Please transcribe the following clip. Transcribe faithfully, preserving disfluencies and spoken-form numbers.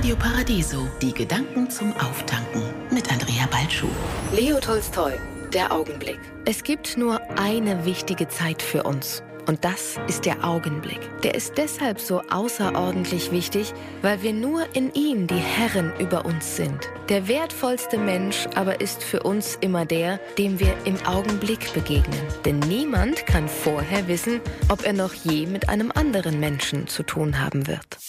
Radio Paradiso, die Gedanken zum Auftanken mit Andrea Balschuh. Leo Tolstoi, der Augenblick. Es gibt nur eine wichtige Zeit für uns. Und das ist der Augenblick. Der ist deshalb so außerordentlich wichtig, weil wir nur in ihm die Herren über uns sind. Der wertvollste Mensch aber ist für uns immer der, dem wir im Augenblick begegnen. Denn niemand kann vorher wissen, ob er noch je mit einem anderen Menschen zu tun haben wird.